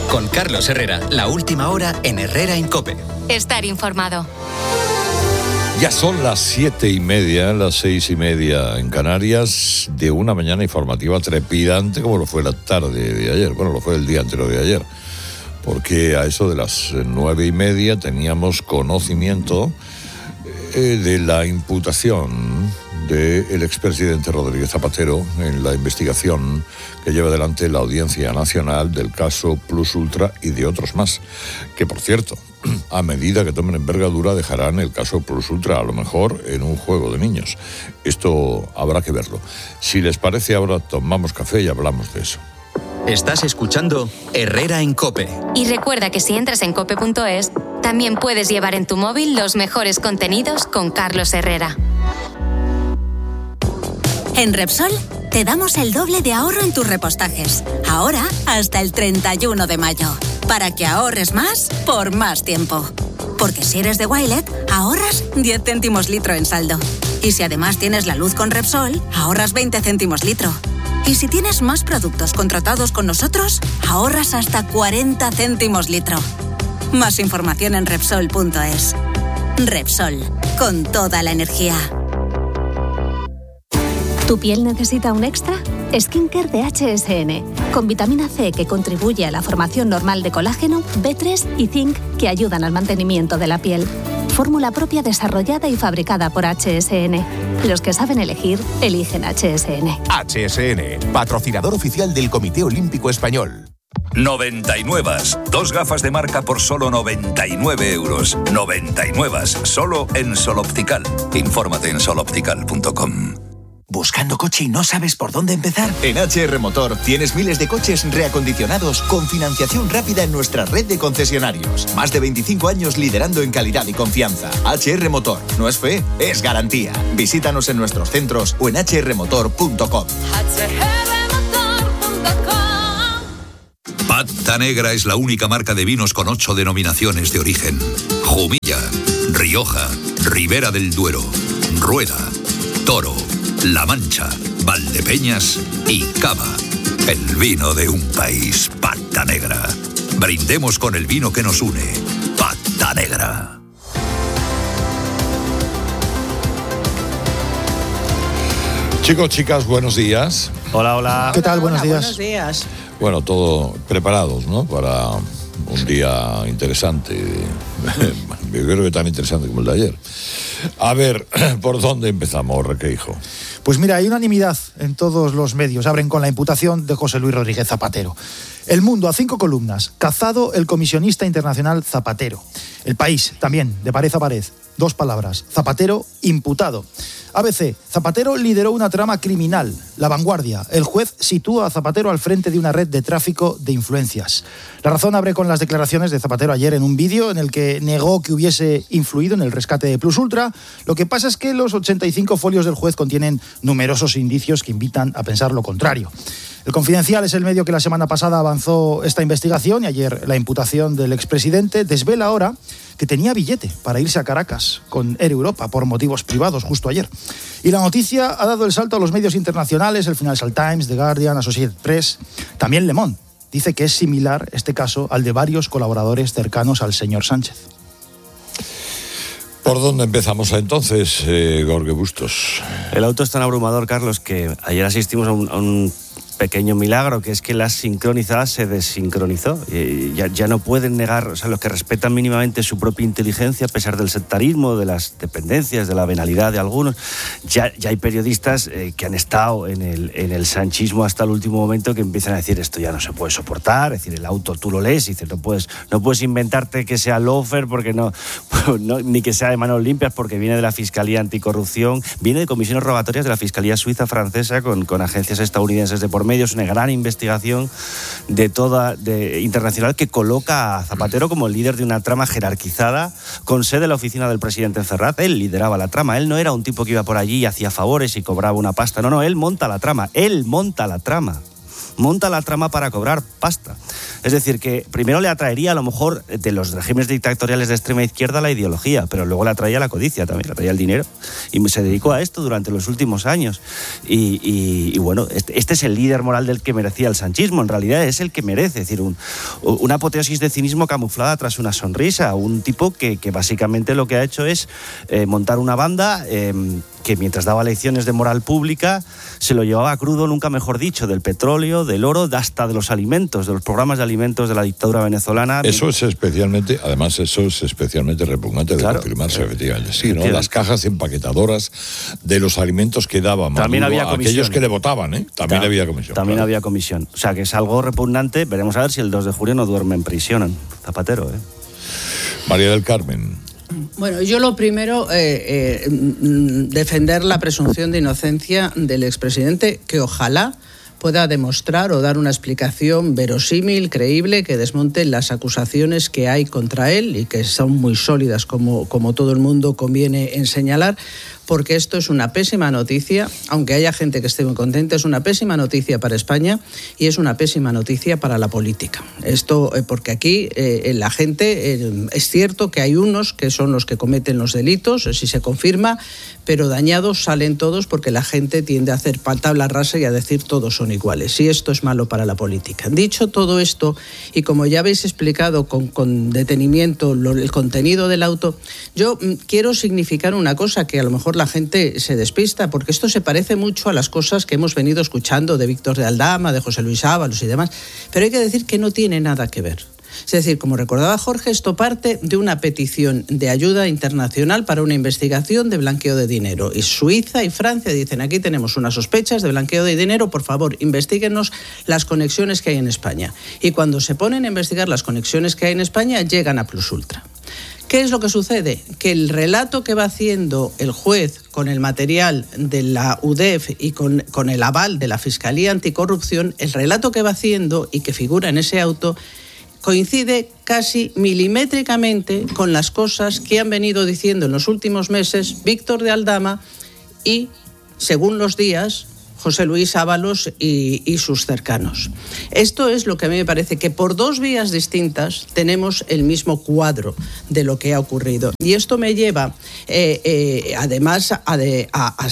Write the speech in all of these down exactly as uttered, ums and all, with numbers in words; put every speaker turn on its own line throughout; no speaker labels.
Con Carlos Herrera, la última hora en Herrera en COPE.
Estar informado.
Ya son las siete y media, las seis y media en Canarias, de una mañana informativa trepidante como lo fue la tarde de ayer. Bueno, lo fue el día anterior de ayer, porque a eso de las nueve y media teníamos conocimiento eh, de la imputación del expresidente Rodríguez Zapatero en la investigación que lleva adelante la Audiencia Nacional del caso Plus Ultra y de otros más, que por cierto, a medida que tomen envergadura dejarán el caso Plus Ultra a lo mejor en un juego de niños. Esto habrá que verlo. Si les parece, ahora tomamos café y hablamos de eso.
Estás escuchando Herrera en COPE.
Y recuerda que si entras en cope punto es, también puedes llevar en tu móvil los mejores contenidos con Carlos Herrera.
En Repsol te damos el doble de ahorro en tus repostajes. Ahora hasta el treinta y uno de mayo. Para que ahorres más por más tiempo. Porque si eres de Wilet, ahorras diez céntimos litro en saldo. Y si además tienes la luz con Repsol, ahorras veinte céntimos litro. Y si tienes más productos contratados con nosotros, ahorras hasta cuarenta céntimos litro. Más información en Repsol punto es. Repsol, con toda la energía.
¿Tu piel necesita un extra? Skincare de H S N, con vitamina C que contribuye a la formación normal de colágeno, B tres y zinc que ayudan al mantenimiento de la piel. Fórmula propia desarrollada y fabricada por H S N. Los que saben elegir, eligen H S N.
H S N, patrocinador oficial del Comité Olímpico Español.
noventa y nueve. Dos gafas de marca por solo noventa y nueve euros. noventa y nueve. Solo en Sol Optical. Infórmate en sol optical punto com.
¿Buscando coche y no sabes por dónde empezar?
En H R Motor tienes miles de coches reacondicionados con financiación rápida en nuestra red de concesionarios. Más de veinticinco años liderando en calidad y confianza. H R Motor. No es fe, es garantía. Visítanos en nuestros centros o en hache erre motor punto com.
Pata Negra es la única marca de vinos con ocho denominaciones de origen. Jumilla, Rioja, Ribera del Duero, Rueda, Toro, La Mancha, Valdepeñas y Cava. El vino de un país, Pata Negra. Brindemos con el vino que nos une. Pata Negra.
Chicos, chicas, buenos días.
Hola, hola.
¿Qué tal? Buenos
hola,
días.
Buenos días.
Bueno, todo preparados, ¿no? Para un día interesante. Yo creo que tan interesante como el de ayer. A ver, ¿por dónde empezamos, Requeijo?
Pues mira, hay unanimidad en todos los medios. Abren con la imputación de José Luis Rodríguez Zapatero. El Mundo, a cinco columnas. Cazado el comisionista internacional Zapatero. El País, también, de pared a pared. Dos palabras. Zapatero, imputado. A B C, Zapatero lideró una trama criminal. La Vanguardia, el juez sitúa a Zapatero al frente de una red de tráfico de influencias. La Razón abre con las declaraciones de Zapatero ayer en un vídeo en el que negó que hubiese influido en el rescate de Plus Ultra. Lo que pasa es que los ochenta y cinco folios del juez contienen numerosos indicios que invitan a pensar lo contrario. El Confidencial es el medio que la semana pasada avanzó esta investigación y ayer la imputación del expresidente desvela ahora que tenía billete para irse a Caracas con Air Europa por motivos privados justo ayer. Y la noticia ha dado el salto a los medios internacionales, el Financial Times, The Guardian, Associated Press, también Le Monde. Dice que es similar este caso al de varios colaboradores cercanos al señor Sánchez.
¿Por dónde empezamos entonces, eh, Jorge Bustos?
El auto es tan abrumador, Carlos, que ayer asistimos a un, a un pequeño milagro, que es que la sincronizada se desincronizó. Y ya, ya no pueden negar, o sea, los que respetan mínimamente su propia inteligencia, a pesar del sectarismo, de las dependencias, de la venalidad de algunos. Ya, ya hay periodistas eh, que han estado en el, en el sanchismo hasta el último momento, que empiezan a decir esto ya no se puede soportar. Es decir, el auto tú lo lees y dices, no puedes, no puedes inventarte que sea loafer, porque no, no, ni que sea de manos limpias, porque viene de la Fiscalía Anticorrupción, viene de comisiones rogatorias de la Fiscalía Suiza francesa con, con agencias estadounidenses de por medio. Es una gran investigación de toda de, internacional que coloca a Zapatero como el líder de una trama jerarquizada con sede en la oficina del presidente en Ferraz. Él lideraba la trama, él no era un tipo que iba por allí y hacía favores y cobraba una pasta, no, no, él monta la trama, él monta la trama. monta la trama para cobrar pasta. Es decir, que primero le atraería a lo mejor de los regímenes dictatoriales de extrema izquierda la ideología, pero luego le atraía la codicia también, le atraía el dinero. Y se dedicó a esto durante los últimos años. Y, y, y bueno, este, este es el líder moral del que merecía el sanchismo. En realidad es el que merece, es decir, un, una apoteosis de cinismo camuflada tras una sonrisa. Un tipo que, que básicamente lo que ha hecho es eh, montar una banda eh, que mientras daba lecciones de moral pública se lo llevaba crudo, nunca mejor dicho, del petróleo, del oro, hasta de los alimentos, de los programas de alimentos de la dictadura venezolana.
Eso es especialmente, además eso es especialmente repugnante de claro, confirmarse, eh, efectivamente. Sí, ¿no? Las cajas empaquetadoras de los alimentos que daba Maduro
también había
a aquellos que le votaban, ¿eh? También
Ta-
había comisión.
También
claro.
había comisión. O sea, que es algo repugnante. Veremos a ver si el dos de julio no duerme en prisión Zapatero, ¿eh?
María del Carmen.
Bueno, yo lo primero, eh, eh, defender la presunción de inocencia del expresidente, que ojalá pueda demostrar o dar una explicación verosímil, creíble, que desmonte las acusaciones que hay contra él y que son muy sólidas, como, como todo el mundo conviene en señalar, porque esto es una pésima noticia, aunque haya gente que esté muy contenta, es una pésima noticia para España y es una pésima noticia para la política. Esto eh, porque aquí eh, la gente, eh, es cierto que hay unos que son los que cometen los delitos, si se confirma, pero dañados salen todos porque la gente tiende a hacer tabla rasa y a decir todos son iguales, y esto es malo para la política. Dicho todo esto, y como ya habéis explicado con, con detenimiento lo, el contenido del auto, yo mm, quiero significar una cosa que a lo mejor la gente se despista, porque esto se parece mucho a las cosas que hemos venido escuchando de Víctor de Aldama, de José Luis Ábalos y demás, pero hay que decir que no tiene nada que ver. Es decir, como recordaba Jorge, esto parte de una petición de ayuda internacional para una investigación de blanqueo de dinero. Y Suiza y Francia dicen, aquí tenemos unas sospechas de blanqueo de dinero, por favor, investíguenos las conexiones que hay en España. Y cuando se ponen a investigar las conexiones que hay en España, llegan a Plus Ultra. ¿Qué es lo que sucede? Que el relato que va haciendo el juez con el material de la U D E F y con, con el aval de la Fiscalía Anticorrupción, el relato que va haciendo y que figura en ese auto, coincide casi milimétricamente con las cosas que han venido diciendo en los últimos meses Víctor de Aldama y, según los días, José Luis Ábalos y, y sus cercanos. Esto es lo que a mí me parece, que por dos vías distintas tenemos el mismo cuadro de lo que ha ocurrido. Y esto me lleva, eh, eh, además, a, de, a, a,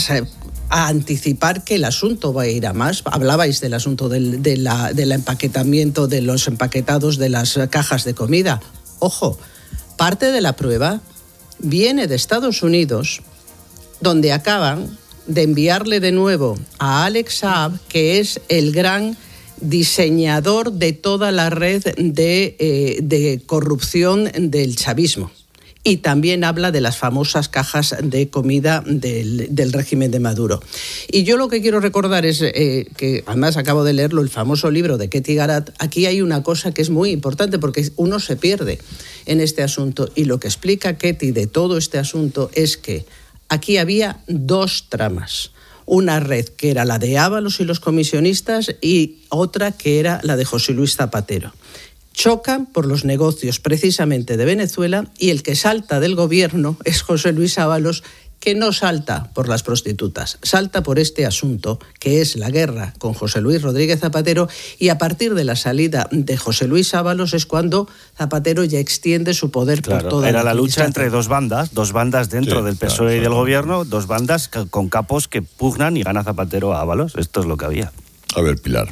a anticipar que el asunto va a ir a más. Hablabais del asunto del, de la, del empaquetamiento de los empaquetados de las cajas de comida. Ojo, parte de la prueba viene de Estados Unidos, donde acaban de enviarle de nuevo a Alex Saab, que es el gran diseñador de toda la red de, eh, de corrupción del chavismo. Y también habla de las famosas cajas de comida del, del régimen de Maduro. Y yo lo que quiero recordar es eh, que, además acabo de leerlo, el famoso libro de Ketty Garat. Aquí hay una cosa que es muy importante porque uno se pierde en este asunto. Y lo que explica Ketty de todo este asunto es que aquí había dos tramas. Una red que era la de Ábalos y los comisionistas y otra que era la de José Luis Zapatero. Chocan por los negocios precisamente de Venezuela y el que salta del gobierno es José Luis Ábalos, que no salta por las prostitutas, salta por este asunto que es la guerra con José Luis Rodríguez Zapatero, y a partir de la salida de José Luis Ábalos es cuando Zapatero ya extiende su poder
claro,
por toda
era
la
la lucha entre dos bandas, dos bandas dentro
sí,
del P S O E
claro,
y del
claro.
gobierno, dos bandas con capos que pugnan y gana Zapatero a Ábalos. Esto es lo que había.
A ver, Pilar.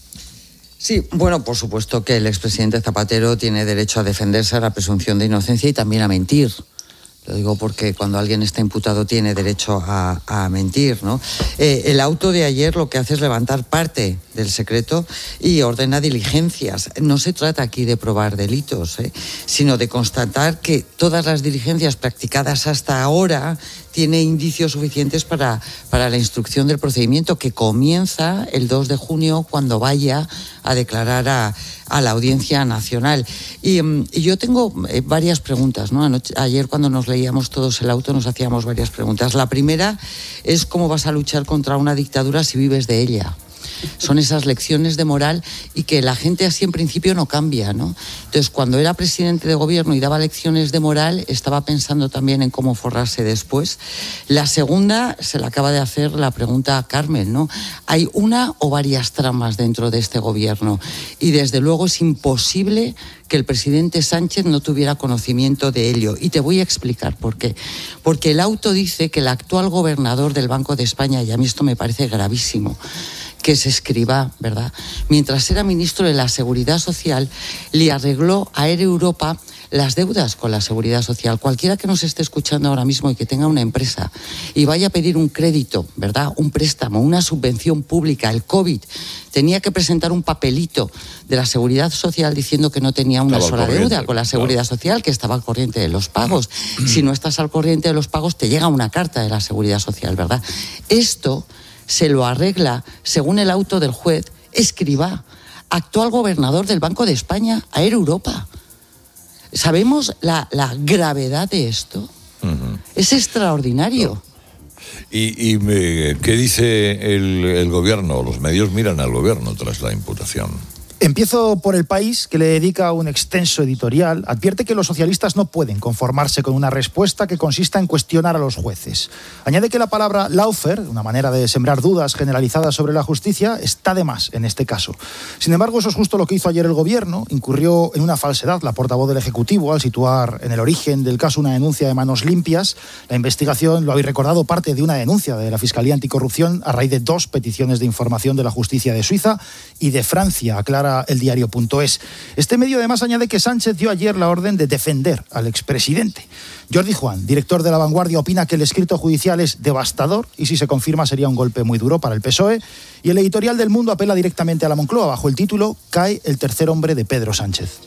Sí, bueno, por supuesto que el expresidente Zapatero tiene derecho a defenderse a la presunción de inocencia y también a mentir. Lo digo porque cuando alguien está imputado tiene derecho a, a mentir, ¿no? Eh, el auto de ayer lo que hace es levantar parte del secreto y ordena diligencias. No se trata aquí de probar delitos, ¿eh? sino de constatar que todas las diligencias practicadas hasta ahora tiene indicios suficientes para, para la instrucción del procedimiento, que comienza el dos de junio cuando vaya a declarar a, a la Audiencia Nacional. Y, y yo tengo eh, varias preguntas, ¿no? Anoche, ayer cuando nos leíamos todos el auto nos hacíamos varias preguntas. La primera es cómo vas a luchar contra una dictadura si vives de ella. Son esas lecciones de moral y que la gente así en principio no cambia, ¿no? Entonces, cuando era presidente de gobierno y daba lecciones de moral, estaba pensando también en cómo forrarse después. La segunda se la acaba de hacer la pregunta a Carmen, ¿no? Hay una o varias tramas dentro de este gobierno y desde luego es imposible que el presidente Sánchez no tuviera conocimiento de ello. Y te voy a explicar por qué. Porque el auto dice que el actual gobernador del Banco de España, y a mí esto me parece gravísimo, que es Escrivá, ¿verdad?, mientras era ministro de la Seguridad Social, le arregló a Air Europa las deudas con la Seguridad Social. Cualquiera que nos esté escuchando ahora mismo y que tenga una empresa y vaya a pedir un crédito, ¿verdad?, un préstamo, una subvención pública, el COVID, tenía que presentar un papelito de la Seguridad Social diciendo que no tenía una sola deuda con la Seguridad Social, que estaba al corriente de los pagos. Si no estás al corriente de los pagos, te llega una carta de la Seguridad Social, ¿verdad? Esto se lo arregla, según el auto del juez, Escrivá, actual gobernador del Banco de España, Air Europa. ¿Sabemos la, la gravedad de esto? Uh-huh. Es extraordinario.
No. ¿Y, y me, qué dice el, el gobierno? Los medios miran al gobierno tras la imputación.
Empiezo por El País, que le dedica un extenso editorial. Advierte que los socialistas no pueden conformarse con una respuesta que consista en cuestionar a los jueces. Añade que la palabra lawfare, una manera de sembrar dudas generalizadas sobre la justicia, está de más en este caso. Sin embargo, eso es justo lo que hizo ayer el gobierno. Incurrió en una falsedad la portavoz del Ejecutivo al situar en el origen del caso una denuncia de manos limpias. La investigación, lo habéis recordado, parte de una denuncia de la Fiscalía Anticorrupción a raíz de dos peticiones de información de la justicia de Suiza y de Francia, aclara el diario punto es. Este medio además añade que Sánchez dio ayer la orden de defender al expresidente. Jordi Juan, director de La Vanguardia, opina que el escrito judicial es devastador y si se confirma sería un golpe muy duro para el P S O E. Y el editorial del Mundo apela directamente a la Moncloa bajo el título «Cae el tercer hombre de Pedro Sánchez».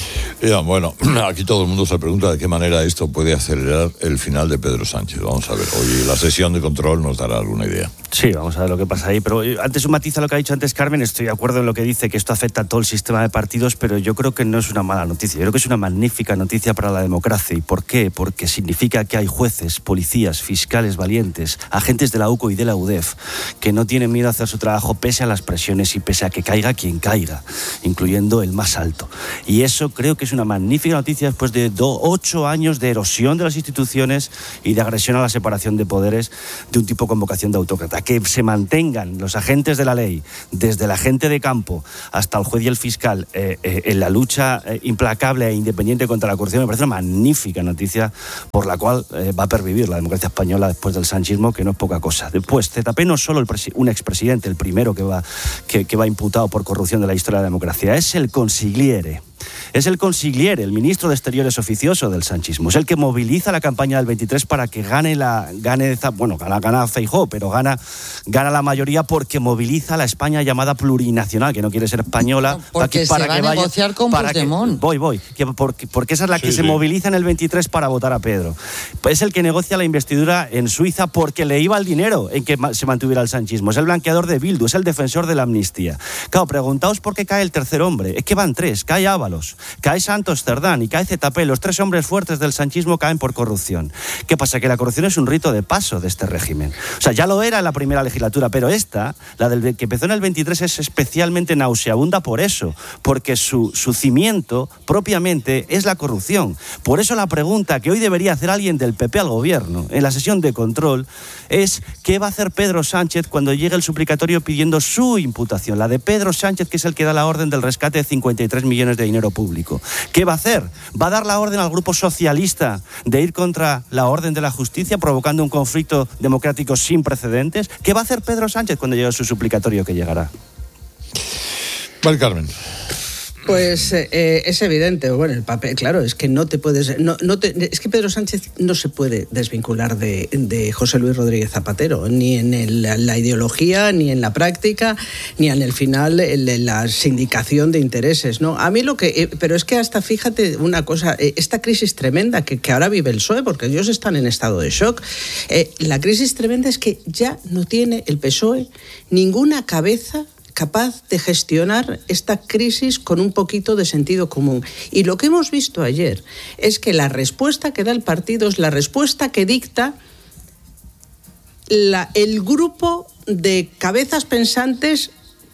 Ya, bueno, aquí todo el mundo se pregunta de qué manera esto puede acelerar el final de Pedro Sánchez. Vamos a ver, hoy la sesión de control nos dará alguna idea.
Sí, vamos a ver lo que pasa ahí. Pero antes un matiz a lo que ha dicho antes Carmen. Estoy de acuerdo en lo que dice, que esto afecta a todo el sistema de partidos, pero yo creo que no es una mala noticia. Yo creo que es una magnífica noticia para la democracia. ¿Y por qué? Porque significa que hay jueces, policías, fiscales valientes, agentes de la U C O y de la U D E F, que no tienen miedo a hacer su trabajo pese a las presiones y pese a que caiga quien caiga, incluyendo el más alto. Y eso creo que es una magnífica noticia después de do, ocho años de erosión de las instituciones y de agresión a la separación de poderes de un tipo con vocación de autócrata. Que se mantengan los agentes de la ley, desde el agente de campo hasta el juez y el fiscal, eh, eh, en la lucha eh, implacable e independiente contra la corrupción, me parece una magnífica noticia por la cual eh, va a pervivir la democracia española después del sanchismo, que no es poca cosa. Después, Z P no es solo el presi- un expresidente, el primero que va, que, que va imputado por corrupción de la historia de la democracia, es el consigliere. Es el consigliere, el ministro de Exteriores oficioso del sanchismo. Es el que moviliza la campaña del veintitrés para que gane la gane bueno, gana, gana Feijóo, pero gana, gana la mayoría porque moviliza a la España llamada plurinacional, que no quiere ser española.
No, porque
para
se
que,
va
para
a
que
negociar
vaya,
con
para
Puigdemont.
Que, voy, voy. Que, porque, porque esa es la que
sí,
se
sí.
moviliza en el veintitrés para votar a Pedro. Es el que negocia la investidura en Suiza porque le iba el dinero en que se mantuviera el sanchismo. Es el blanqueador de Bildu, es el defensor de la amnistía. Claro, preguntaos por qué cae el tercer hombre. Es que van tres. Cae Ábalos, cae Santos Cerdán y cae Z P. Los tres hombres fuertes del sanchismo caen por corrupción. ¿Qué pasa? Que la corrupción es un rito de paso de este régimen. O sea, ya lo era en la primera legislatura, pero esta, la del que empezó en el veintitrés, es especialmente nauseabunda por eso, porque su, su cimiento propiamente es la corrupción. Por eso la pregunta que hoy debería hacer alguien del P P al gobierno en la sesión de control es ¿qué va a hacer Pedro Sánchez cuando llegue el suplicatorio pidiendo su imputación? La de Pedro Sánchez, que es el que da la orden del rescate de cincuenta y tres millones de dinero público. ¿Qué va a hacer? ¿Va a dar la orden al grupo socialista de ir contra la orden de la justicia, provocando un conflicto democrático sin precedentes? ¿Qué va a hacer Pedro Sánchez cuando llegue su suplicatorio, que llegará?
Vale, Carmen.
Pues eh, es evidente, bueno, el papel, claro, es que no te puedes, no, no te, es que Pedro Sánchez no se puede desvincular de, de José Luis Rodríguez Zapatero, ni en el, la ideología, ni en la práctica, ni en el final, en la sindicación de intereses, ¿no? A mí lo que, eh, pero es que hasta fíjate una cosa, eh, esta crisis tremenda que, que ahora vive el P S O E, porque ellos están en estado de shock, eh, la crisis tremenda es que ya no tiene el P S O E ninguna cabeza capaz de gestionar esta crisis con un poquito de sentido común. Y lo que hemos visto ayer es que la respuesta que da el partido es la respuesta que dicta la, el grupo de cabezas pensantes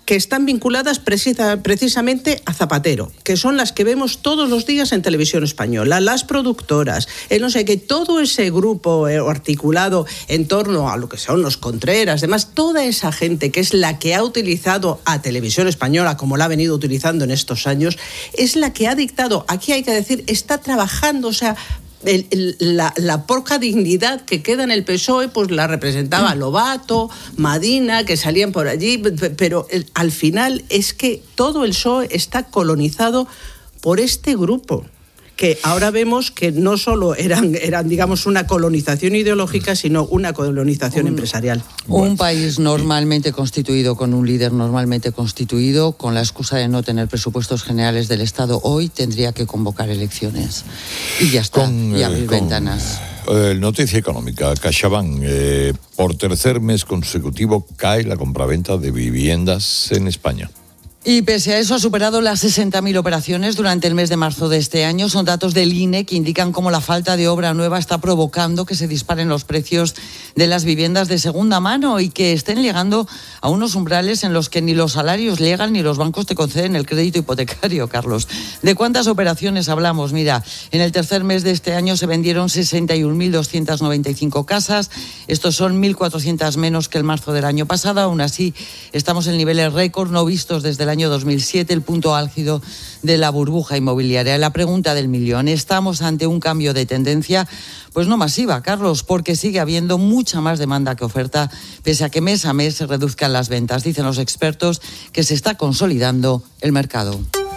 que están vinculadas precisa, precisamente a Zapatero, que son las que vemos todos los días en Televisión Española, las productoras, el no sé qué, todo ese grupo eh, articulado en torno a lo que son los Contreras, demás, toda esa gente que es la que ha utilizado a Televisión Española como la ha venido utilizando en estos años, es la que ha dictado, aquí hay que decir, está trabajando, o sea, El, el, la, la poca dignidad que queda en el P S O E, pues la representaba Lobato, Madina, que salían por allí, pero el, al final es que todo el P S O E está colonizado por este grupo, que ahora vemos que no solo eran, eran digamos, una colonización ideológica, sino una colonización
un,
empresarial.
Un país normalmente constituido, con un líder normalmente constituido, con la excusa de no tener presupuestos generales del Estado, hoy tendría que convocar elecciones. Y ya está, con, y abrir eh, con, ventanas.
Eh, noticia económica, CaixaBank, eh, por tercer mes consecutivo cae la compraventa de viviendas en España.
Y pese a eso ha superado las sesenta mil operaciones durante el mes de marzo de este año. Son datos del I N E que indican cómo la falta de obra nueva está provocando que se disparen los precios de las viviendas de segunda mano y que estén llegando a unos umbrales en los que ni los salarios llegan ni los bancos te conceden el crédito hipotecario, Carlos. ¿De cuántas operaciones hablamos? Mira, en el tercer mes de este año se vendieron sesenta y un mil doscientas noventa y cinco casas. Estos son mil cuatrocientas menos que el marzo del año pasado. Aún así, estamos en niveles récord no vistos desde el año dos mil siete, el punto álgido de la burbuja inmobiliaria. La pregunta del millón, ¿estamos ante un cambio de tendencia? Pues no masiva, Carlos, porque sigue habiendo mucha más demanda que oferta, pese a que mes a mes se reduzcan las ventas. Dicen los expertos que se está consolidando el mercado.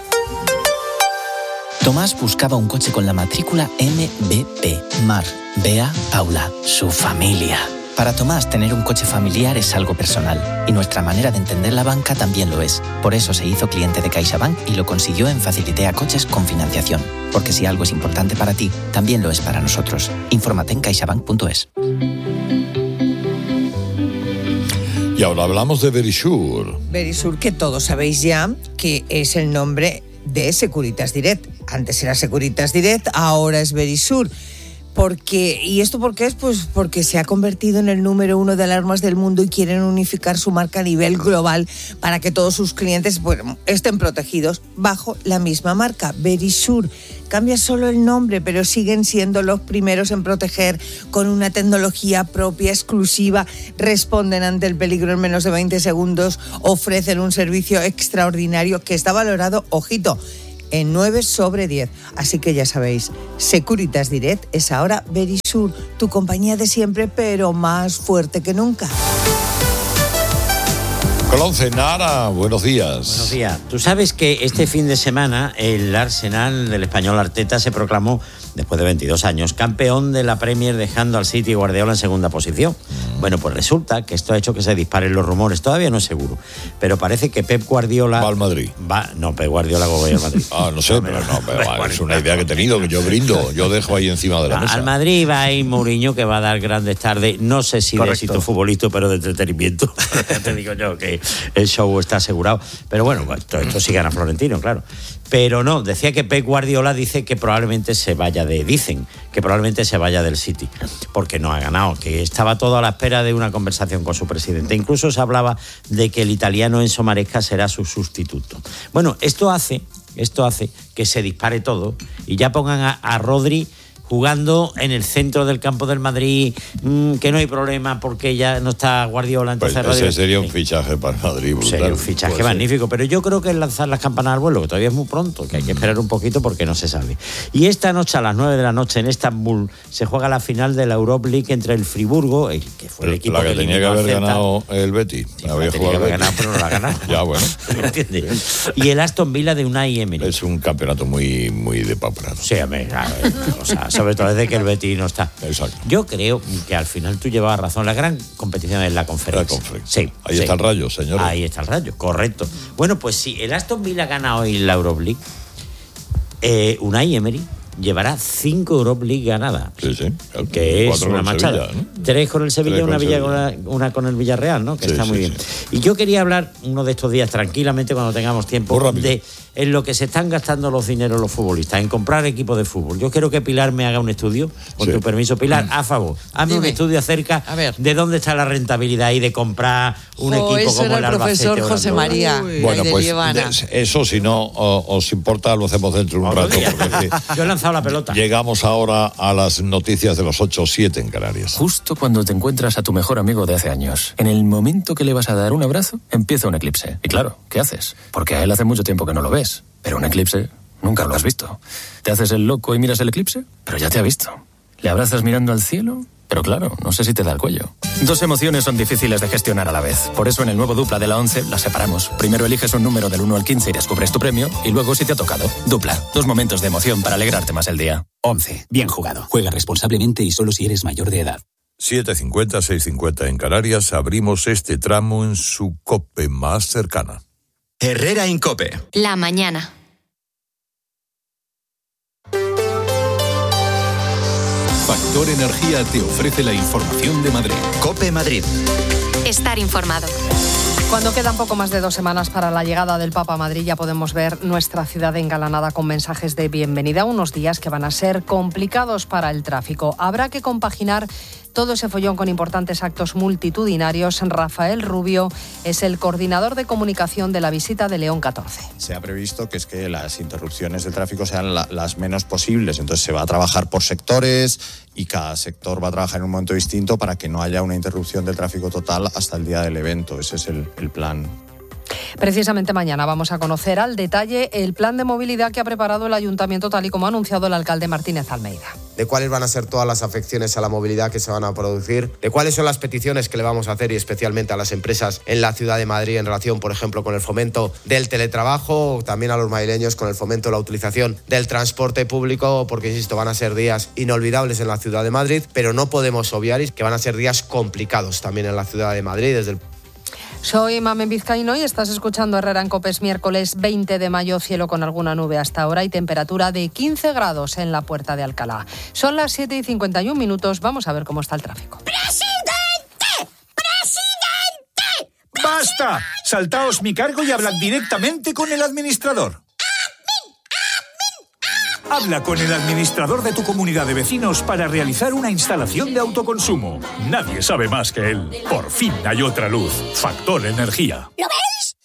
Tomás buscaba un coche con la matrícula M B P, Mar, Bea, Paula, su familia. Para Tomás, tener un coche familiar es algo personal y nuestra manera de entender la banca también lo es. Por eso se hizo cliente de CaixaBank y lo consiguió en Facilitea Coches con financiación. Porque si algo es importante para ti, también lo es para nosotros. Infórmate en caixabank punto es.
Y ahora hablamos de Verisur.
Verisur, que todos sabéis ya que es el nombre de Securitas Direct. Antes era Securitas Direct, ahora es Verisur. Porque, ¿y esto por qué es? Pues porque se ha convertido en el número uno de alarmas del mundo y quieren unificar su marca a nivel global para que todos sus clientes, bueno, estén protegidos bajo la misma marca, Verisur. Cambia solo el nombre, pero siguen siendo los primeros en proteger con una tecnología propia, exclusiva, responden ante el peligro en menos de veinte segundos, ofrecen un servicio extraordinario que está valorado, ojito, en nueve sobre diez. Así que ya sabéis, Securitas Direct es ahora Verisur, tu compañía de siempre, pero más fuerte que nunca.
Colonce, Nara, buenos días.
Buenos días. Tú sabes que este fin de semana el Arsenal del español Arteta se proclamó, después de veintidós años, campeón de la Premier, dejando al City y Guardiola en segunda posición. Mm. Bueno, pues resulta que esto ha hecho que se disparen los rumores. Todavía no es seguro, pero parece que Pep Guardiola...
Va al Madrid.
Va, no, Pep Guardiola va al Madrid.
Ah, no sé, no, pero no, pero va, es una idea que he tenido, que yo brindo, yo dejo ahí encima de la
no,
mesa.
Al Madrid va a ir Mourinho, que va a dar grandes tardes, no sé si Correcto. de éxito futbolístico, pero de entretenimiento. Te digo yo que el show está asegurado. Pero bueno, esto, esto sí gana Florentino, claro. Pero no, decía que Pep Guardiola dice que probablemente se vaya de... Dicen que probablemente se vaya del City, porque no ha ganado, que estaba todo a la espera de una conversación con su presidente. Incluso se hablaba de que el italiano Enzo Maresca será su sustituto. Bueno, esto hace, esto hace que se dispare todo y ya pongan a, a Rodri jugando en el centro del campo del Madrid, mmm, que no hay problema porque ya no está Guardiola. Entonces
pues ese sería un fichaje para el Madrid brutal.
Sería un fichaje magnífico, ser. Pero yo creo que es lanzar las campanas al vuelo, que todavía es muy pronto, que hay que esperar un poquito porque no se sabe. Y esta noche a las nueve de la noche en Estambul se juega la final de la Europa League entre el Friburgo, el que fue el equipo
la que, que tenía que haber
Celta,
ganado el Betis.
Sí, había tenía que haber ganado, pero no la ha ganado.
Ya, bueno.
¿Entiendes? Y el Aston Villa de Unai Emery.
Es un campeonato muy, muy de paprano.
Sí, a ver, a ver, o sea, sobre todo desde que el Betis no está.
Exacto.
Yo creo que al final tú llevabas razón. La gran competición es la conferencia.
La conferencia.
Sí,
Ahí
sí.
está el Rayo, señor.
Ahí está el Rayo, correcto. Bueno, pues si el Aston Villa gana hoy la Europa League, eh, Unai Emery llevará cinco Europa League ganadas.
Sí, sí.
Que es
Cuatro
una
con
machada.
Sevilla, ¿no?
Tres con el Sevilla y una,
con
Villa-
Sevilla.
una, una con el Villarreal, ¿no? Que
Sí,
está muy
sí,
bien. Y yo quería hablar uno de estos días, tranquilamente, cuando tengamos tiempo, de en lo que se están gastando los dineros los futbolistas, en comprar equipos de fútbol. Yo quiero que Pilar me haga un estudio, con
Sí.
tu permiso, Pilar, a favor. Hazme un
Dime.
estudio acerca de dónde está la rentabilidad y de comprar un
Oh,
equipo
eso
como
era
el
el profesor
Albacete o el
José
Andorra.
María.
Bueno,
de
pues
Liebana.
de- eso, si no o- os importa, lo hacemos dentro de un rato. Porque
Yo he lanzado la pelota.
llegamos ahora a las noticias de los ocho o siete en Canarias.
Justo cuando te encuentras a tu mejor amigo de hace años. En el momento que le vas a dar un abrazo, empieza un eclipse. Y claro, ¿qué haces? Porque a él hace mucho tiempo que no lo ves. Pero un eclipse nunca lo has visto. ¿Te haces el loco y miras el eclipse? Pero ya te ha visto. ¿Le abrazas mirando al cielo? Pero claro, no sé si te da el cuello. Dos emociones son difíciles de gestionar a la vez. Por eso en el nuevo Dupla de la once las separamos. Primero eliges un número del uno al quince y descubres tu premio. Y luego si te ha tocado. Dupla. Dos momentos de emoción para alegrarte más el día.
once. Bien jugado. Juega responsablemente y solo si eres mayor de edad.
siete cincuenta, seis cincuenta en Canarias. Abrimos este tramo en su COPE más cercana.
Herrera en COPE.
La mañana.
Factor Energía te ofrece la información de Madrid.
COPE Madrid.
Estar informado.
Cuando quedan poco más de dos semanas para la llegada del Papa a Madrid, ya podemos ver nuestra ciudad engalanada con mensajes de bienvenida. Unos días que van a ser complicados para el tráfico. Habrá que compaginar todo ese follón con importantes actos multitudinarios. Rafael Rubio es el coordinador de comunicación de la visita de León catorce.
Se ha previsto que es que las interrupciones de tráfico sean la, las menos posibles. Entonces se va a trabajar por sectores y cada sector va a trabajar en un momento distinto para que no haya una interrupción del tráfico total hasta el día del evento. Ese es el, el plan.
Precisamente mañana vamos a conocer al detalle el plan de movilidad que ha preparado el Ayuntamiento, tal y como ha anunciado el alcalde Martínez Almeida.
De cuáles van a ser todas las afecciones a la movilidad que se van a producir, de cuáles son las peticiones que le vamos a hacer y especialmente a las empresas en la ciudad de Madrid en relación, por ejemplo, con el fomento del teletrabajo, también a los madrileños con el fomento de la utilización del transporte público, porque, insisto, van a ser días inolvidables en la ciudad de Madrid, pero no podemos obviar que van a ser días complicados también en la ciudad de Madrid desde el
Soy Mamen Vizcaíno y estás escuchando Herrera en COPE. Es miércoles veinte de mayo, cielo con alguna nube hasta ahora y temperatura de quince grados en la Puerta de Alcalá. Son las siete y cincuenta y un minutos, vamos a ver cómo está el tráfico.
¡Presidente! ¡Presidente! ¡Basta! Saltaos mi cargo y hablad directamente con el administrador. Habla con el administrador de tu comunidad de vecinos para realizar una instalación de autoconsumo. Nadie sabe más que él. Por fin hay otra luz. Factor Energía. ¿Lo ves?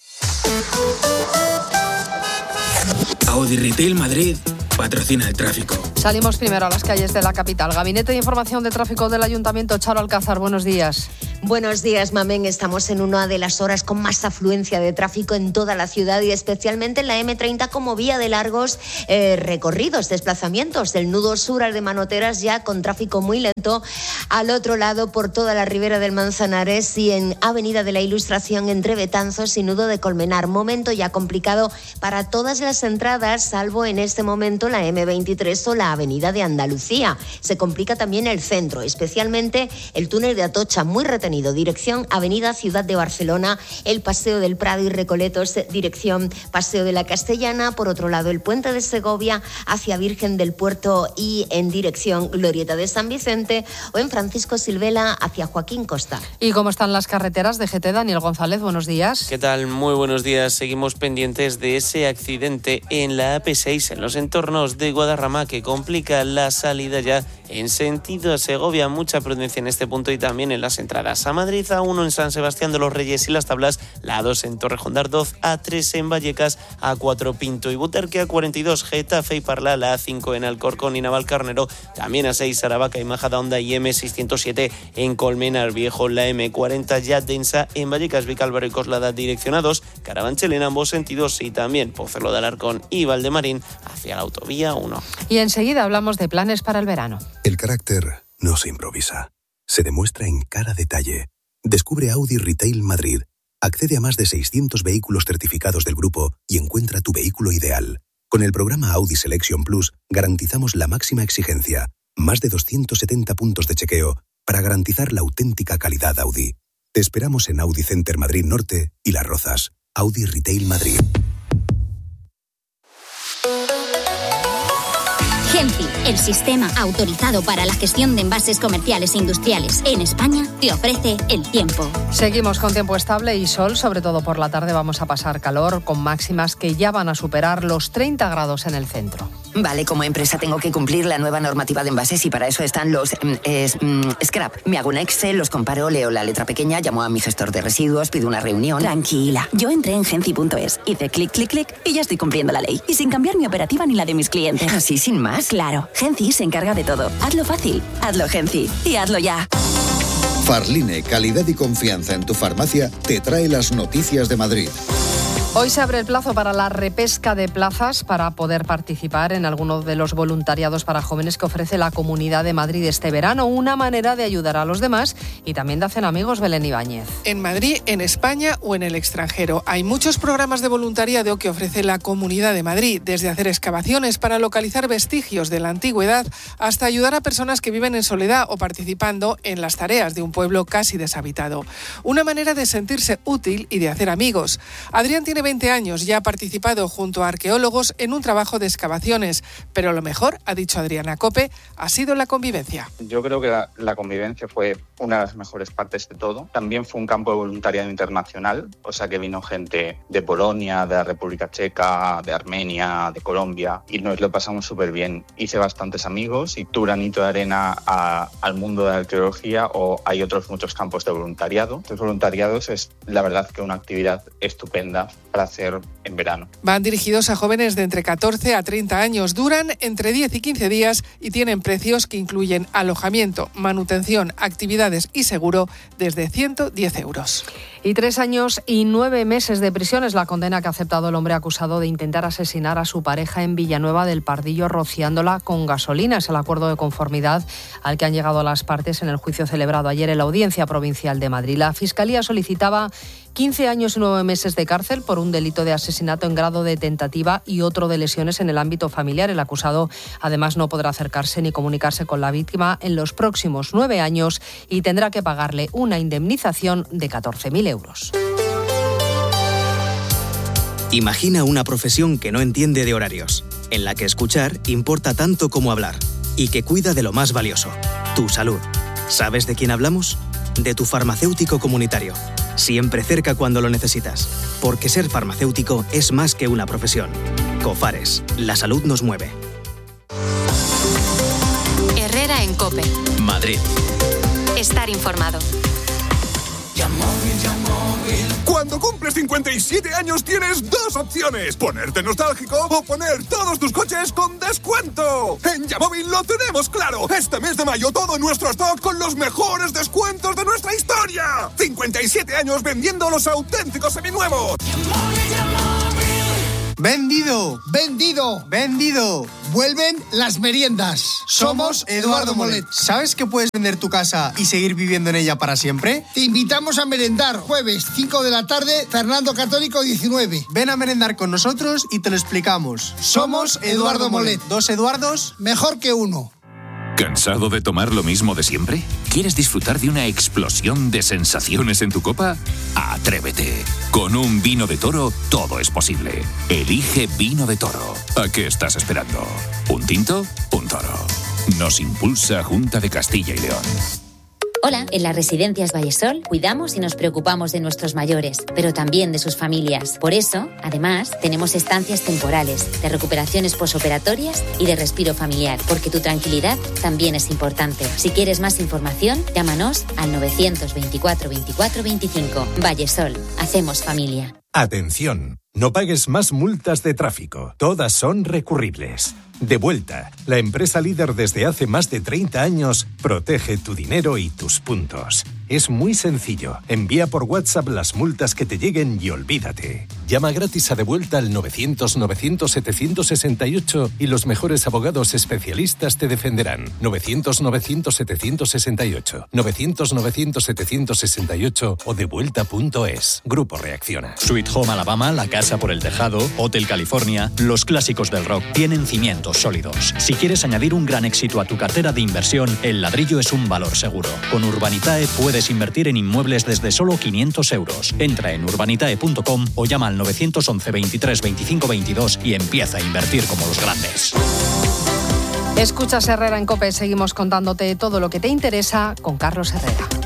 Audi Retail Madrid patrocina el tráfico.
Salimos primero a las calles de la capital. Gabinete de Información de Tráfico del Ayuntamiento, Charo Alcázar, buenos días.
Buenos días, Mamen. Estamos en una de las horas con más afluencia de tráfico en toda la ciudad y especialmente en la eme treinta como vía de largos eh, recorridos, desplazamientos del nudo sur al de Manoteras, ya con tráfico muy lento. Al otro lado, por toda la ribera del Manzanares y en Avenida de la Ilustración entre Betanzos y nudo de Colmenar. Momento ya complicado para todas las entradas, salvo en este momento la eme veintitrés o la Avenida de Andalucía. Se complica también el centro, especialmente el túnel de Atocha, muy retenido. Dirección Avenida Ciudad de Barcelona, el Paseo del Prado y Recoletos, dirección Paseo de la Castellana. Por otro lado, el Puente de Segovia hacia Virgen del Puerto y en dirección Glorieta de San Vicente, o en Francisco Silvela hacia Joaquín Costa.
¿Y cómo están las carreteras de G T? Daniel González, buenos días.
¿Qué tal? Muy buenos días. Seguimos pendientes de ese accidente en la A P seis en los entornos de Guadarrama que complica la salida ya en sentido a Segovia. Mucha prudencia en este punto y también en las entradas a Madrid, A uno en San Sebastián de los Reyes y Las Tablas, la A dos en Torrejón de Ardoz, A tres en Vallecas, A cuatro Pinto y Butarque, A cuarenta y dos Getafe y Parla, la A cinco en Alcorcón y Navalcarnero, también A seis Aravaca y Majadahonda y eme seiscientos siete en Colmenar Viejo, la eme cuarenta ya densa en Vallecas, Vicálvaro y Coslada, dirección A dos, Carabanchel en ambos sentidos y también Pozuelo de Alarcón y Valdemarín hacia la autovía uno.
Y enseguida hablamos de planes para el verano.
El carácter no se improvisa. Se demuestra en cada detalle. Descubre Audi Retail Madrid. Accede a más de seiscientos vehículos certificados del grupo y encuentra tu vehículo ideal. Con el programa Audi Selection Plus garantizamos la máxima exigencia. Más de doscientos setenta puntos de chequeo para garantizar la auténtica calidad Audi. Te esperamos en Audi Center Madrid Norte y Las Rozas. Audi Retail Madrid.
Gente
Fácil, el sistema autorizado para la gestión de envases comerciales e industriales en España, te ofrece el tiempo.
Seguimos con tiempo estable y sol, sobre todo por la tarde vamos a pasar calor con máximas que ya van a superar los treinta grados en el centro.
Vale, como empresa tengo que cumplir la nueva normativa de envases y para eso están los eh, scrap. Me hago un Excel, los comparo, leo la letra pequeña, llamo a mi gestor de residuos, pido una reunión. Tranquila, yo entré en genci punto es, hice clic, clic, clic y ya estoy cumpliendo la ley. Y sin cambiar mi operativa ni la de mis clientes. ¿Así sin más? Claro, Genci se encarga de todo. Hazlo fácil, hazlo Genci y hazlo ya.
Farline, calidad y confianza en tu farmacia, te trae las noticias de Madrid.
Hoy se abre el plazo para la repesca de plazas para poder participar en alguno de los voluntariados para jóvenes que ofrece la Comunidad de Madrid este verano. Una manera de ayudar a los demás y también de hacer amigos. Belén Ibáñez.
En Madrid, en España o en el extranjero. Hay muchos programas de voluntariado que ofrece la Comunidad de Madrid, desde hacer excavaciones para localizar vestigios de la antigüedad hasta ayudar a personas que viven en soledad o participando en las tareas de un pueblo casi deshabitado. Una manera de sentirse útil y de hacer amigos. Adrián tiene veinte años, ya ha participado junto a arqueólogos en un trabajo de excavaciones, pero lo mejor, ha dicho Adriana Cope, ha sido la convivencia.
Yo creo que la, la convivencia fue una de las mejores partes de todo. También fue un campo de voluntariado internacional, o sea que vino gente de Polonia, de la República Checa, de Armenia, de Colombia, y nos lo pasamos súper bien. Hice bastantes amigos y tu granito de arena a, al mundo de la arqueología, o hay otros muchos campos de voluntariado. Estos voluntariados es la verdad que una actividad estupenda para hacer en verano.
Van dirigidos a jóvenes de entre catorce a treinta años, duran entre diez y quince días y tienen precios que incluyen alojamiento, manutención, actividades y seguro desde ciento diez euros.
Y tres años y nueve meses de prisión es la condena que ha aceptado el hombre acusado de intentar asesinar a su pareja en Villanueva del Pardillo rociándola con gasolina. Es el acuerdo de conformidad al que han llegado las partes en el juicio celebrado ayer en la Audiencia Provincial de Madrid. La Fiscalía solicitaba quince años y nueve meses de cárcel por un delito de asesinato en grado de tentativa y otro de lesiones en el ámbito familiar. El acusado además no podrá acercarse ni comunicarse con la víctima en los próximos nueve años y tendrá que pagarle una indemnización de catorce mil euros.
Imagina una profesión que no entiende de horarios, en la que escuchar importa tanto como hablar y que cuida de lo más valioso, tu salud. ¿Sabes de quién hablamos? De tu farmacéutico comunitario. Siempre cerca cuando lo necesitas. Porque ser farmacéutico es más que una profesión. Cofares, la salud nos mueve.
Herrera en COPE.
Madrid.
Estar informado.
Cuando cumples cincuenta y siete años tienes dos opciones: ponerte nostálgico o poner todos tus coches con descuento. En Yamóvil lo tenemos claro. Este mes de mayo todo nuestro stock con los mejores descuentos de nuestra historia. cincuenta y siete años vendiendo los auténticos seminuevos.
¡Vendido! ¡Vendido! ¡Vendido! Vuelven las meriendas. Somos Eduardo Molet. ¿Sabes que puedes vender tu casa y seguir viviendo en ella para siempre? Te invitamos a merendar. Jueves, cinco de la tarde, Fernando Católico diecinueve. Ven a merendar con nosotros y te lo explicamos. Somos Eduardo Molet. Dos Eduardos, mejor que uno.
¿Cansado de tomar lo mismo de siempre? ¿Quieres disfrutar de una explosión de sensaciones en tu copa? ¡Atrévete! Con un vino de Toro todo es posible. Elige Vino de Toro. ¿A qué estás esperando? ¿Un tinto? Un Toro. Nos impulsa Junta de Castilla y León.
Hola, en las residencias Vallesol cuidamos y nos preocupamos de nuestros mayores, pero también de sus familias. Por eso, además, tenemos estancias temporales, de recuperaciones posoperatorias y de respiro familiar, porque tu tranquilidad también es importante. Si quieres más información, llámanos al novecientos veinticuatro veinticuatro veinticinco. Vallesol, hacemos familia.
Atención, no pagues más multas de tráfico. Todas son recurribles. Devuelta, la empresa líder desde hace más de treinta años, protege tu dinero y tus puntos. Es muy sencillo. Envía por WhatsApp las multas que te lleguen y olvídate. Llama gratis a Devuelta al novecientos novecientos setecientos sesenta y ocho y los mejores abogados especialistas te defenderán. novecientos novecientos setecientos sesenta y ocho, novecientos novecientos setecientos sesenta y ocho o devuelta punto es. Grupo Reacciona.
Sweet Home Alabama, La Casa por el Tejado, Hotel California, los clásicos del rock tienen cimientos sólidos. Si quieres añadir un gran éxito a tu cartera de inversión, el ladrillo es un valor seguro. Con Urbanitae puedes invertir en inmuebles desde solo quinientos euros. Entra en urbanitae punto com o llama al novecientos once veintitrés veinticinco veintidós y empieza a invertir como los grandes.
Escuchas Herrera en COPE, seguimos contándote todo lo que te interesa con Carlos Herrera.